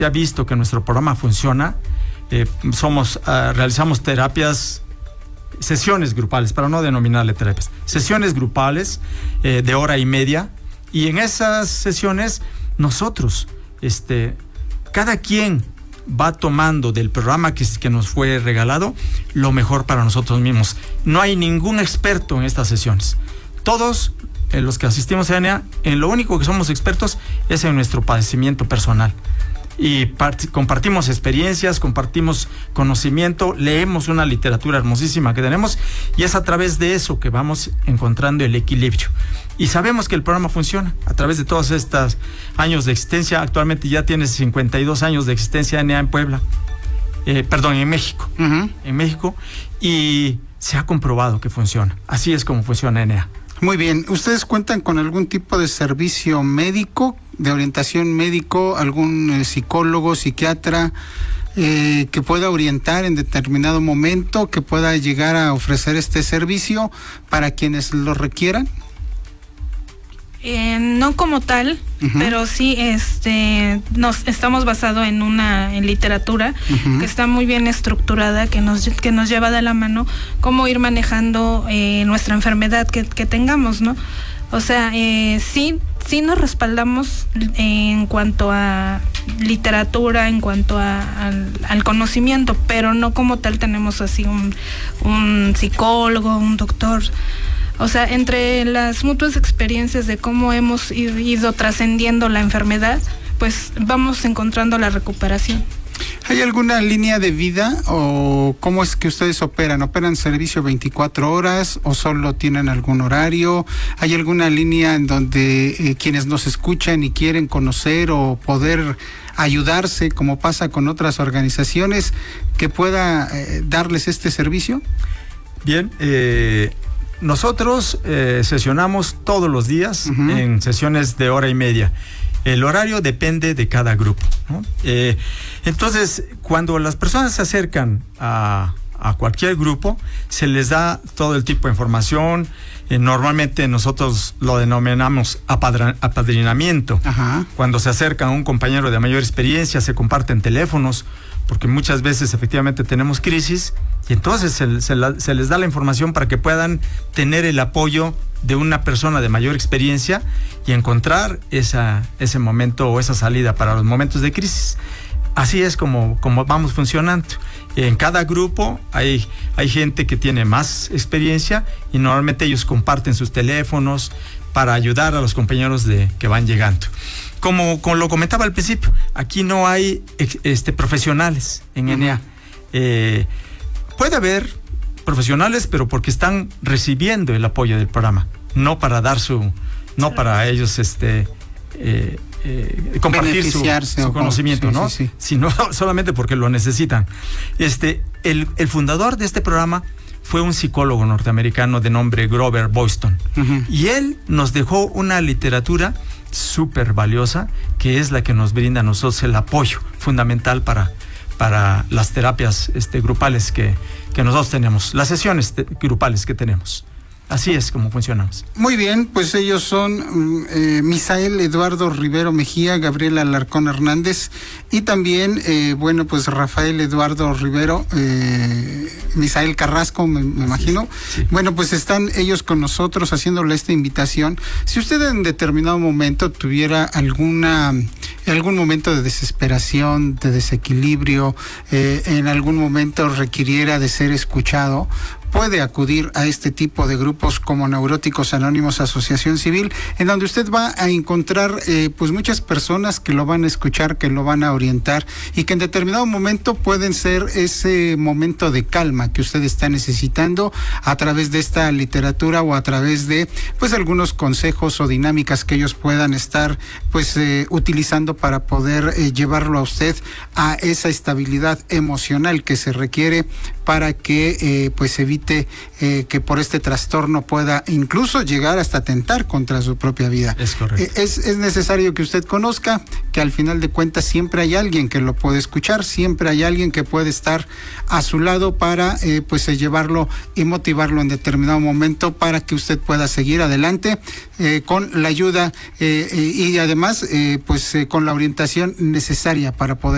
ha visto que nuestro programa funciona. Realizamos sesiones grupales, para no denominarle terapias, sesiones grupales de hora y media, y en esas sesiones nosotros, cada quien va tomando del programa que nos fue regalado lo mejor para nosotros mismos. No hay ningún experto en estas sesiones. Todos los que asistimos a ENEA, en lo único que somos expertos es en nuestro padecimiento personal. Y compartimos experiencias, compartimos conocimiento, leemos una literatura hermosísima que tenemos, y es a través de eso que vamos encontrando el equilibrio. Y sabemos que el programa funciona a través de todos estos años de existencia. Actualmente ya tiene 52 años de existencia ENEA en Puebla, en México. Uh-huh. En México, y se ha comprobado que funciona. Así es como funciona ENEA. Muy bien. ¿Ustedes cuentan con algún tipo de servicio médico, de orientación médico, algún psicólogo, psiquiatra que pueda orientar en determinado momento, que pueda llegar a ofrecer este servicio para quienes lo requieran? No como tal, uh-huh, pero sí nos estamos basados en literatura, uh-huh, que está muy bien estructurada, que nos lleva de la mano cómo ir manejando nuestra enfermedad que tengamos, ¿no? O sea, sí nos respaldamos en cuanto a literatura, en cuanto al conocimiento, pero no como tal tenemos así un psicólogo, un doctor. O sea, entre las mutuas experiencias de cómo hemos ido trascendiendo la enfermedad, pues vamos encontrando la recuperación. ¿Hay alguna línea de vida o cómo es que ustedes operan? ¿Operan servicio 24 horas o solo tienen algún horario? ¿Hay alguna línea en donde quienes nos escuchan y quieren conocer o poder ayudarse, como pasa con otras organizaciones, que pueda darles este servicio? Bien, nosotros sesionamos todos los días, uh-huh, en sesiones de hora y media. El horario depende de cada grupo, ¿no? Entonces, cuando las personas se acercan a cualquier grupo, se les da todo el tipo de información. Normalmente nosotros lo denominamos apadrinamiento. Ajá. Cuando se acerca a un compañero de mayor experiencia, se comparten teléfonos, porque muchas veces efectivamente tenemos crisis, y entonces se les da la información para que puedan tener el apoyo de una persona de mayor experiencia y encontrar ese momento o esa salida para los momentos de crisis. Así es como vamos funcionando. En cada grupo hay gente que tiene más experiencia, y normalmente ellos comparten sus teléfonos para ayudar a los compañeros que van llegando. Como lo comentaba al principio, aquí no hay profesionales en ENEA. Puede haber profesionales, pero porque están recibiendo el apoyo del programa, no para para ellos compartir su conocimiento, sí, ¿no? Sí. Sino solamente porque lo necesitan. El fundador de este programa fue un psicólogo norteamericano de nombre Grover Boyston, uh-huh, y él nos dejó una literatura súper valiosa, que es la que nos brinda a nosotros el apoyo fundamental para las terapias grupales que nosotros tenemos, las sesiones grupales que tenemos. Así es como funcionamos. Muy bien, pues ellos son Misael Eduardo Rivero Mejía, Gabriela Alarcón Hernández, y también, pues Rafael Eduardo Rivero, Misael Carrasco, me imagino. Sí. Bueno, pues están ellos con nosotros haciéndole esta invitación. Si usted en determinado momento tuviera algún momento de desesperación, de desequilibrio, en algún momento requiriera de ser escuchado, puede acudir a este tipo de grupos como Neuróticos Anónimos Asociación Civil, en donde usted va a encontrar pues muchas personas que lo van a escuchar, que lo van a orientar, y que en determinado momento pueden ser ese momento de calma que usted está necesitando a través de esta literatura, o a través de pues algunos consejos o dinámicas que ellos puedan estar pues utilizando para poder llevarlo a usted a esa estabilidad emocional que se requiere para que pues evite que por este trastorno pueda incluso llegar hasta atentar contra su propia vida. Es correcto. Es necesario que usted conozca que al final de cuentas siempre hay alguien que lo puede escuchar, siempre hay alguien que puede estar a su lado para pues llevarlo y motivarlo en determinado momento para que usted pueda seguir adelante con la ayuda y además pues con la orientación necesaria para poder